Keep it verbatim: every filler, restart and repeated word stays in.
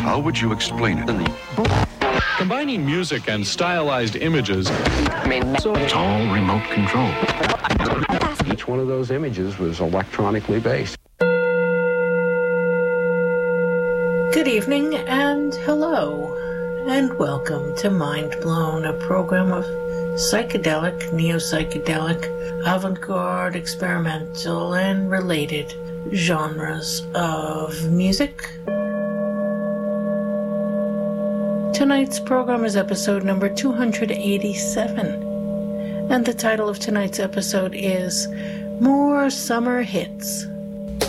How would you explain it? Combining music and stylized images. I mean, so it's all remote control. Each one of those images was electronically based. Good evening and hello, and welcome to Mind Blown, a program of psychedelic, neo-psychedelic, avant-garde, experimental, and related genres of music. Tonight's program is episode number two hundred eighty-seven, and the title of tonight's episode is More Summer Hits.